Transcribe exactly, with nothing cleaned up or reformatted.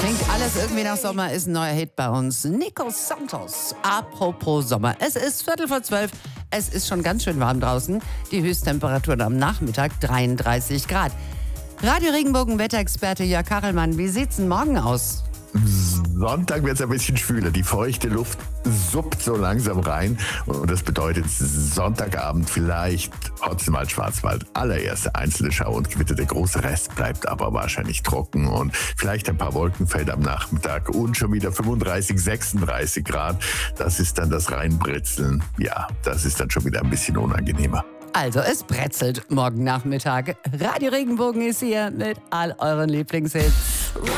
Klingt alles irgendwie nach Sommer, ist ein neuer Hit bei uns. Nico Santos, apropos Sommer. Es ist Viertel vor zwölf, es ist schon ganz schön warm draußen. Die Höchsttemperaturen am Nachmittag dreiunddreißig Grad. Radio Regenbogen Wetterexperte Jörg Kachelmann, wie sieht's denn morgen aus? Sonntag wird es ein bisschen schwüler. Die feuchte Luft suppt so langsam rein. Und das bedeutet Sonntagabend vielleicht trotzdem mal Schwarzwald. Allererste einzelne Schauer und Gewitter. Der große Rest bleibt aber wahrscheinlich trocken. Und vielleicht ein paar Wolkenfelder am Nachmittag. Und schon wieder fünfunddreißig, sechsunddreißig Grad. Das ist dann das Reinbritzeln. Ja, das ist dann schon wieder ein bisschen unangenehmer. Also, es bretzelt morgen Nachmittag. Radio Regenbogen ist hier mit all euren Lieblingshits.